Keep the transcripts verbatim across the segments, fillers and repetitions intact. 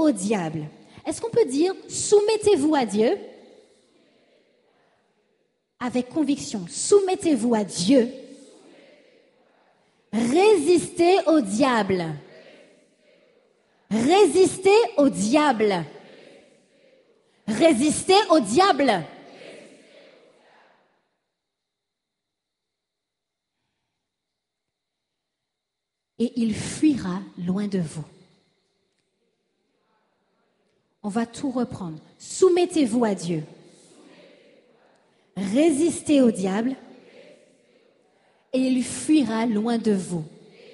au diable. Est-ce qu'on peut dire soumettez-vous à Dieu? Avec conviction, soumettez-vous à Dieu. Résistez au diable. Résistez au diable. Résistez au diable. Et il fuira loin de vous. On va tout reprendre. Soumettez-vous à Dieu. Résistez au diable et il fuira loin de vous.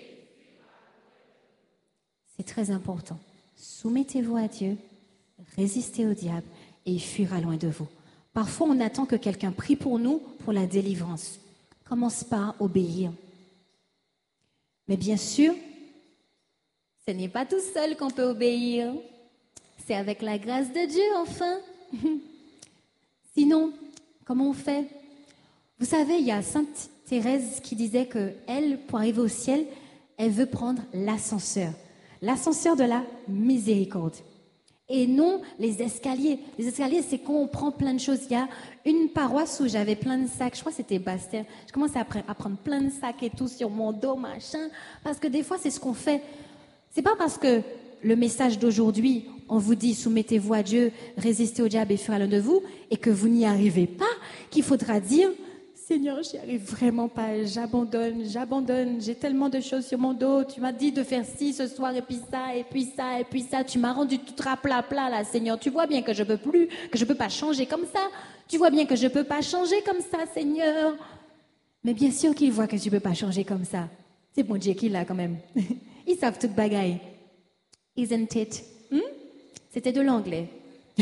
C'est très important. Soumettez-vous à Dieu, résistez au diable et il fuira loin de vous. Parfois, on attend que quelqu'un prie pour nous pour la délivrance. Commence par obéir. Mais bien sûr, ce n'est pas tout seul qu'on peut obéir. C'est avec la grâce de Dieu, enfin. Sinon, comment on fait? Vous savez, il y a Sainte Thérèse qui disait que elle, pour arriver au ciel, elle veut prendre l'ascenseur. L'ascenseur de la miséricorde. Et non les escaliers. Les escaliers, c'est quand on prend plein de choses. Il y a une paroisse où j'avais plein de sacs. Je crois que c'était Bastère. Je commençais à, pre- à prendre plein de sacs et tout sur mon dos, machin. Parce que des fois, c'est ce qu'on fait. C'est pas parce que le message d'aujourd'hui, on vous dit soumettez-vous à Dieu, résistez au diable et fuira loin de vous, et que vous n'y arrivez pas, qu'il faudra dire Seigneur, j'y arrive vraiment pas, j'abandonne, j'abandonne, j'ai tellement de choses sur mon dos, tu m'as dit de faire ci ce soir, et puis ça, et puis ça, et puis ça, tu m'as rendu tout rapla-pla là, Seigneur, tu vois bien que je peux plus, que je peux pas changer comme ça, tu vois bien que je peux pas changer comme ça, Seigneur. Mais bien sûr qu'il voit que tu peux pas changer comme ça. C'est bon Dieu qui l'a quand même. Ils savent toute bagaille. Isn't it? Hmm? C'était de l'anglais.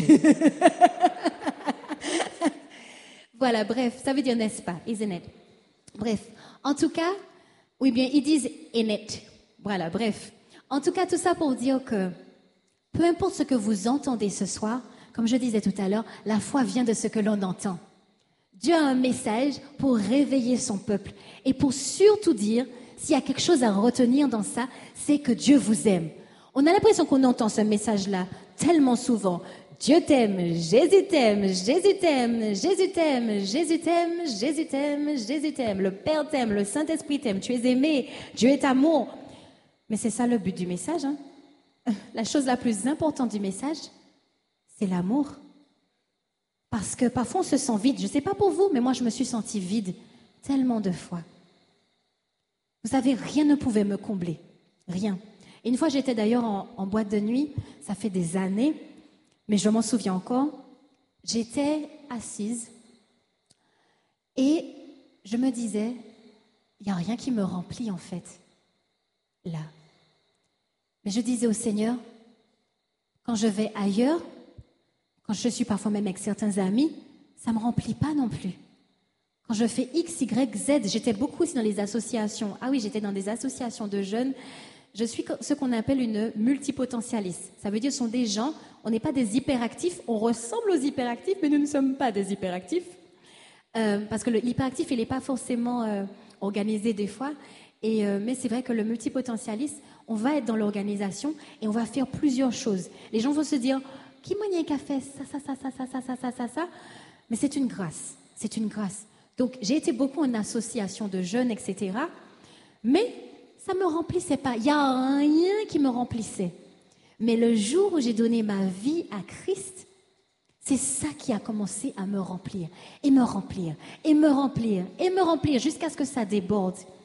Voilà, bref, ça veut dire n'est-ce pas, isn't it? Bref, en tout cas, oui bien, ils disent in it. Voilà, bref. En tout cas, tout ça pour dire que peu importe ce que vous entendez ce soir, comme je disais tout à l'heure, la foi vient de ce que l'on entend. Dieu a un message pour réveiller son peuple et pour surtout dire, s'il y a quelque chose à retenir dans ça, c'est que Dieu vous aime. On a l'impression qu'on entend ce message-là tellement souvent. Dieu t'aime, Jésus t'aime, Jésus t'aime, Jésus t'aime, Jésus t'aime, Jésus t'aime, Jésus t'aime, le Père t'aime, le Saint-Esprit t'aime, tu es aimé, Dieu est amour. Mais c'est ça le but du message. Hein? La chose la plus importante du message, c'est l'amour. Parce que parfois on se sent vide. Je ne sais pas pour vous, mais moi je me suis sentie vide tellement de fois. Vous savez, rien ne pouvait me combler. Rien. Et une fois j'étais d'ailleurs en, en boîte de nuit, ça fait des années, mais je m'en souviens encore. J'étais assise et je me disais, il n'y a rien qui me remplit en fait, là. Mais je disais au Seigneur, quand je vais ailleurs, quand je suis parfois même avec certains amis, ça ne me remplit pas non plus. Quand je fais X, Y, Z, j'étais beaucoup aussi dans les associations. Ah oui, j'étais dans des associations de jeunes. Je suis ce qu'on appelle une multipotentialiste. Ça veut dire ce sont des gens, on n'est pas des hyperactifs, on ressemble aux hyperactifs, mais nous ne sommes pas des hyperactifs. Euh, parce que l'hyperactif, il n'est pas forcément euh, organisé des fois. Et, euh, mais c'est vrai que le multipotentialiste, on va être dans l'organisation et on va faire plusieurs choses. Les gens vont se dire, qui m'a qu'à fait ça, ça, ça, ça, ça, ça, ça, ça, ça, ça. Mais c'est une grâce, c'est une grâce. Donc j'ai été beaucoup en association de jeunes, et cetera. Mais ça ne me remplissait pas. Il n'y a rien qui me remplissait. Mais le jour où j'ai donné ma vie à Christ, c'est ça qui a commencé à me remplir, et me remplir, et me remplir, et me remplir, jusqu'à ce que ça déborde.